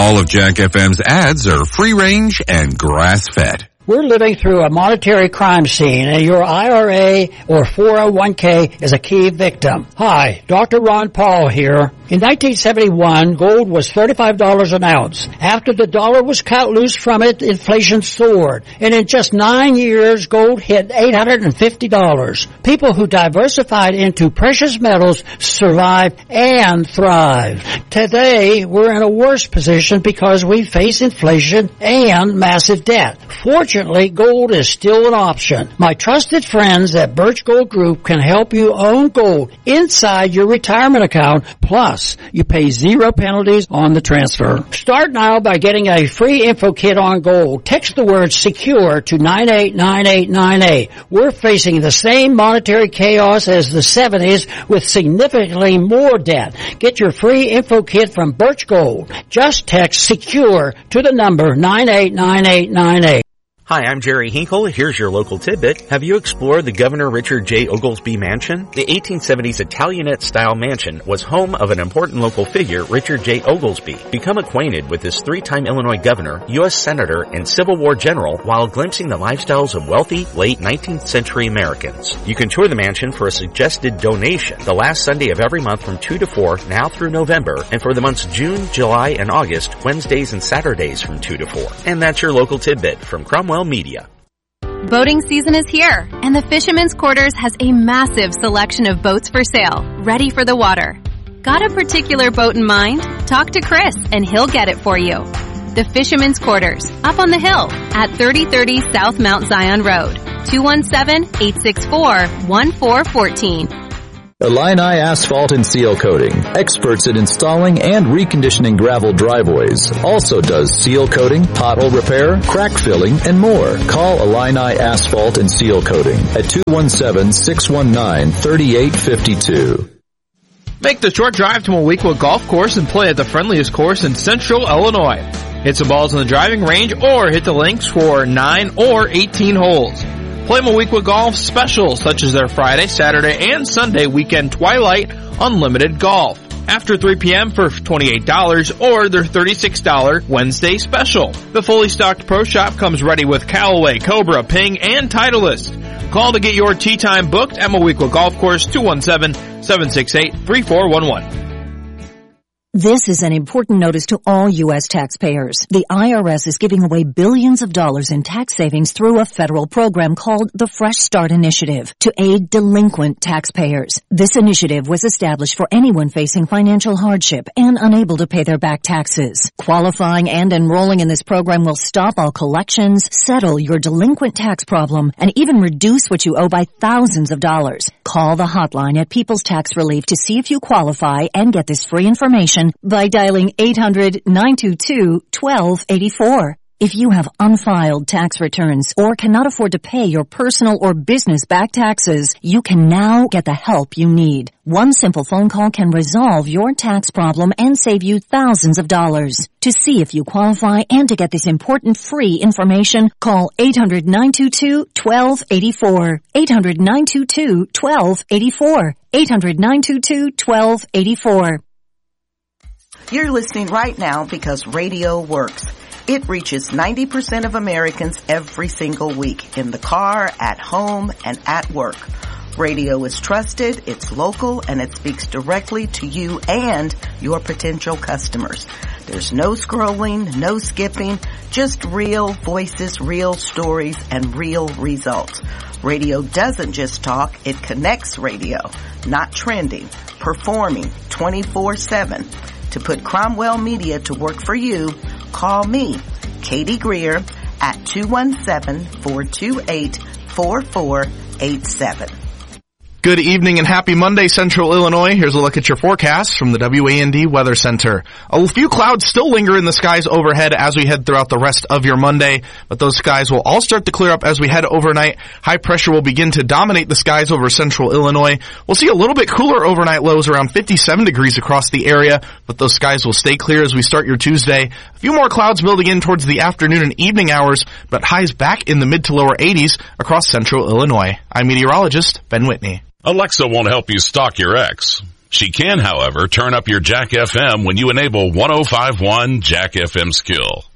All of Jack FM's ads are free range and grass-fed. We're living through a monetary crime scene, and your IRA or 401k is a key victim. Hi, Dr. Ron Paul here. In 1971, gold was $35 an ounce. After the dollar was cut loose from it, inflation soared. And in just 9 years, gold hit $850. People who diversified into precious metals survived and thrived. Today, we're in a worse position because we face inflation and massive debt. Fortunately, gold is still an option. My trusted friends at Birch Gold Group can help you own gold inside your retirement account. Plus, you pay 0 penalties on the transfer. Start now by getting a free info kit on gold. Text the word SECURE to 989898. We're facing the same monetary chaos as the 70s with significantly more debt. Get your free info kit from Birch Gold. Just text SECURE to the number 989898. Hi, I'm Jerry Hinkle. Here's your local tidbit. Have you explored the Governor Richard J. Oglesby Mansion? The 1870s Italianate-style mansion was home of an important local figure, Richard J. Oglesby. Become acquainted with this 3-time Illinois governor, U.S. Senator, and Civil War general while glimpsing the lifestyles of wealthy, late 19th century Americans. You can tour the mansion for a suggested donation the last Sunday of every month from 2 to 4, now through November, and for the months June, July, and August, Wednesdays and Saturdays from 2 to 4. And that's your local tidbit from Cromwell Media. Boating season is here, and the Fisherman's Quarters has a massive selection of boats for sale, ready for the water. Got a particular boat in mind? Talk to Chris, and he'll get it for you. The Fisherman's Quarters, up on the hill at 3030 South Mount Zion Road, 217-864-1414. Illini Asphalt and Seal Coating, experts in installing and reconditioning gravel driveways. Also does seal coating, pothole repair, crack filling, and more. Call Illini Asphalt and Seal Coating at 217-619-3852. Make the short drive to Moweaqua Golf Course and play at the friendliest course in Central Illinois. Hit some balls in the driving range or hit the links for 9 or 18 holes. Play Moweaqua Golf specials such as their Friday, Saturday, and Sunday weekend Twilight Unlimited Golf. After 3 p.m. for $28 or their $36 Wednesday special. The fully stocked Pro Shop comes ready with Callaway, Cobra, Ping, and Titleist. Call to get your tee time booked at Moweaqua Golf Course, 217-768-3411. This is an important notice to all U.S. taxpayers. The IRS is giving away billions of dollars in tax savings through a federal program called the Fresh Start Initiative to aid delinquent taxpayers. This initiative was established for anyone facing financial hardship and unable to pay their back taxes. Qualifying and enrolling in this program will stop all collections, settle your delinquent tax problem, and even reduce what you owe by thousands of dollars. Call the hotline at People's Tax Relief to see if you qualify and get this free information by dialing 800-922-1284. If you have unfiled tax returns or cannot afford to pay your personal or business back taxes, you can now get the help you need. One simple phone call can resolve your tax problem and save you thousands of dollars. To see if you qualify and to get this important free information, call 800-922-1284. 800-922-1284. 800-922-1284. You're listening right now because radio works. It reaches 90% of Americans every single week, in the car, at home, and at work. Radio is trusted, it's local, and it speaks directly to you and your potential customers. There's no scrolling, no skipping, just real voices, real stories, and real results. Radio doesn't just talk, it connects radio, not trending, performing 24/7. To put Cromwell Media to work for you, call me, Katie Greer, at 217-428-4487. Good evening and happy Monday, Central Illinois. Here's a look at your forecast from the WAND Weather Center. A few clouds still linger in the skies overhead as we head throughout the rest of your Monday, but those skies will all start to clear up as we head overnight. High pressure will begin to dominate the skies over Central Illinois. We'll see a little bit cooler overnight lows around 57 degrees across the area, but those skies will stay clear as we start your Tuesday. A few more clouds building in towards the afternoon and evening hours, but highs back in the mid to lower 80s across Central Illinois. I'm meteorologist Ben Whitney. Alexa won't help you stalk your ex. She can, however, turn up your Jack FM when you enable 105.1 Jack FM skill.